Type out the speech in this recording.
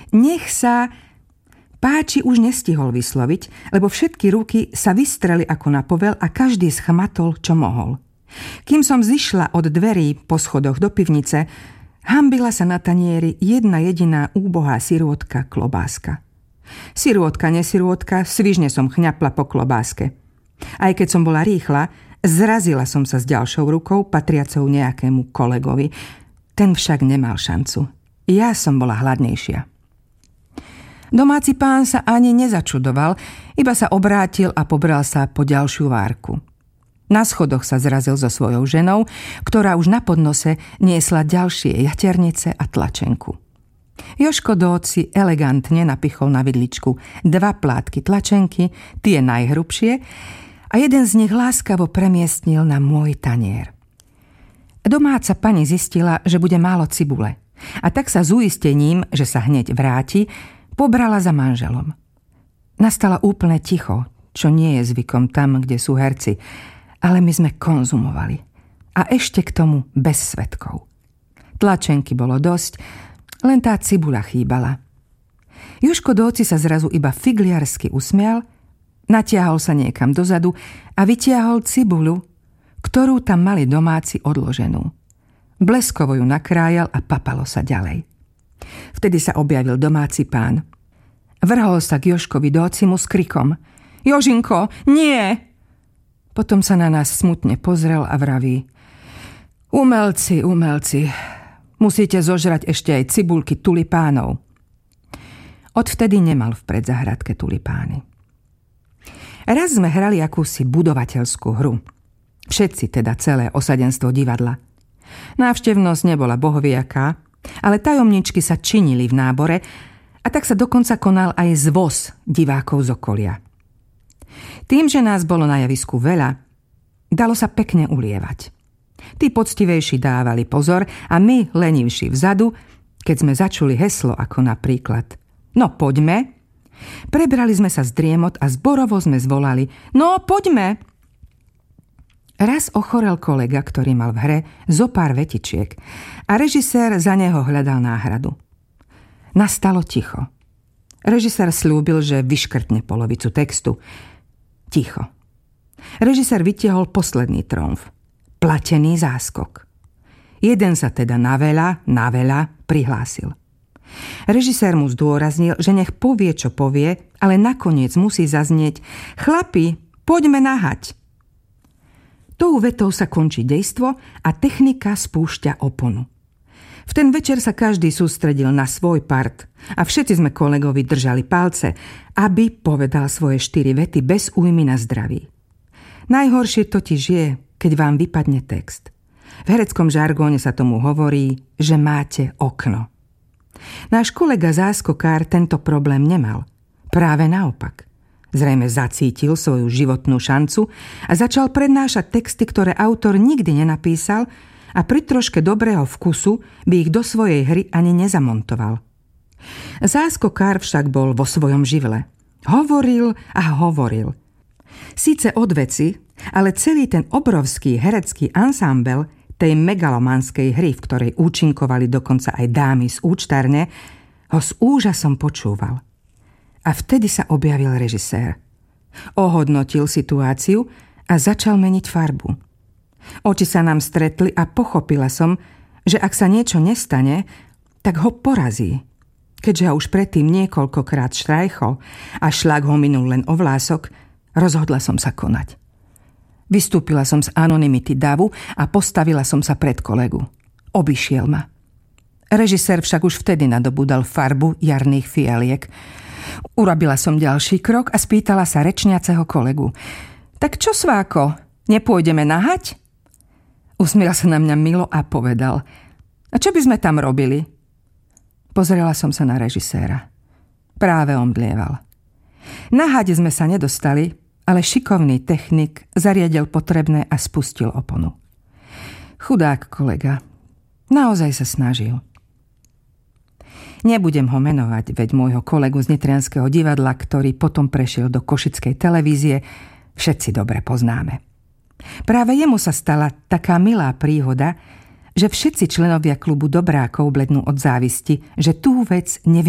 Nech sa páči už nestihol vysloviť, lebo všetky ruky sa vystreli ako na povel a každý schmatol, čo mohol. Kým som zišla od dverí po schodoch do pivnice, hanbila sa na tanieri jedna jediná úbohá sirôtka klobáska. Sirôtka, nesirôtka, svižne som chňapla po klobáske. Aj keď som bola rýchla, zrazila som sa s ďalšou rukou, patriacou nejakému kolegovi. Ten však nemal šancu. Ja som bola hladnejšia. Domáci pán sa ani nezačudoval, iba sa obrátil a pobral sa po ďalšiu várku. Na schodoch sa zrazil so svojou ženou, ktorá už na podnose niesla ďalšie jaternice a tlačenku. Jožko Dóci elegantne napichol na vidličku 2 plátky tlačenky, tie najhrubšie, a jeden z nich láskavo premiestnil na môj tanier. Domáca pani zistila, že bude málo cibule, a tak sa s uistením, že sa hneď vráti, pobrala za manželom. Nastala úplne ticho, čo nie je zvykom tam, kde sú herci, ale my sme konzumovali. A ešte k tomu bez svedkov. Tlačenky bolo dosť, len tá cibuľa chýbala. Jožko Dóci sa zrazu iba figliarsky usmial, natiahol sa niekam dozadu a vytiahol cibuľu, ktorú tam mali domáci odloženú. Bleskovo ju nakrájal a papalo sa ďalej. Vtedy sa objavil domáci pán. Vrhol sa k Jožkovi Dócimu s krikom: Jožinko, nie! Potom sa na nás smutne pozrel a vraví: Umelci, musíte zožrať ešte aj cibulky tulipánov. Odvtedy nemal v predzahradke tulipány. Raz sme hrali akúsi budovateľskú hru. Všetci, teda celé osadenstvo divadla. Návštevnosť nebola bohviaká, ale tajomničky sa činili v nábore a tak sa dokonca konal aj zvoz divákov z okolia. Tým, že nás bolo na javisku veľa, dalo sa pekne ulievať. Tí poctivejší dávali pozor a my, lenivší vzadu, keď sme začuli heslo ako napríklad No poďme, prebrali sme sa z driemot a zborovo sme zvolali No poďme! Raz ochorel kolega, ktorý mal v hre zo pár vetičiek a režisér za neho hľadal náhradu. Nastalo ticho. Režisér slúbil, že vyškrtne polovicu textu. Ticho. Režisér vytiahol posledný tromf. Platený záskok. Jeden sa teda na veľa prihlásil. Režisér mu zdôraznil, že nech povie, čo povie, ale nakoniec musí zaznieť Chlapi, poďme nahať. Tou vetou sa končí dejstvo a technika spúšťa oponu. V ten večer sa každý sústredil na svoj part a všetci sme kolegovi držali palce, aby povedal svoje 4 vety bez újmy na zdraví. Najhoršie totiž je, keď vám vypadne text. V hereckom žargóne sa tomu hovorí, že máte okno. Náš kolega záskokár tento problém nemal. Práve naopak. Zrejme zacítil svoju životnú šancu a začal prednášať texty, ktoré autor nikdy nenapísal, a pri troške dobrého vkusu by ich do svojej hry ani nezamontoval. Záskokár však bol vo svojom živle. Hovoril a hovoril. Síce od veci, ale celý ten obrovský herecký ansámbel tej megalomanskej hry, v ktorej účinkovali dokonca aj dámy z účtárne, ho s úžasom počúval. A vtedy sa objavil režisér. Ohodnotil situáciu a začal meniť farbu. Oči sa nám stretli a pochopila som, že ak sa niečo nestane, tak ho porazí. Keďže ho už predtým niekoľkokrát štrajchol a šľak ho minul len o vlások, rozhodla som sa konať. Vystúpila som z anonymity davu a postavila som sa pred kolegu. Obišiel ma. Režisér však už vtedy nadobúdal farbu jarných fialiek. Urobila som ďalší krok a spýtala sa rečniaceho kolegu: Tak čo, sváko, nepôjdeme nahať? Usmiel sa na mňa milo a povedal: A čo by sme tam robili? Pozrela som sa na režiséra. Práve omdlieval. Nahať sme sa nedostali, ale šikovný technik zariadil potrebné a spustil oponu. Chudák kolega. Naozaj sa snažil. Nebudem ho menovať, veď môjho kolegu z Nitrianskeho divadla, ktorý potom prešiel do košickej televízie, všetci dobre poznáme. Práve jemu sa stala taká milá príhoda, že všetci členovia klubu dobrákov blednú od závisti, že tú vec